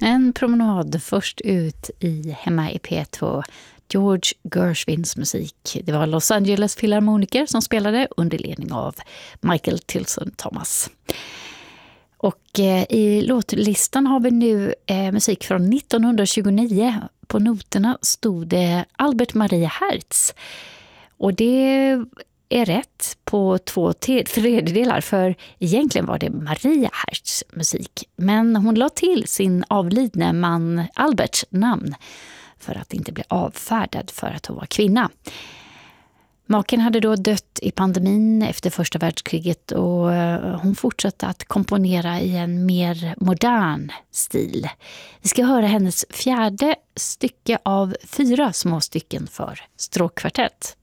En promenad först ut hemma i P2. George Gershwins musik. Det var Los Angeles Philharmoniker som spelade under ledning av Michael Tilson Thomas. Och i låtlistan har vi nu musik från 1929. På noterna stod det Albert Maria Hertz. Och det är rätt på 2/3, för egentligen var det Maria Hertz musik. Men hon la till sin avlidne man Alberts namn för att inte bli avfärdad för att hon var kvinna. Maken hade då dött i pandemin efter första världskriget och hon fortsatte att komponera i en mer modern stil. Vi ska höra hennes 4:e stycke av 4 små stycken för stråkkvartett.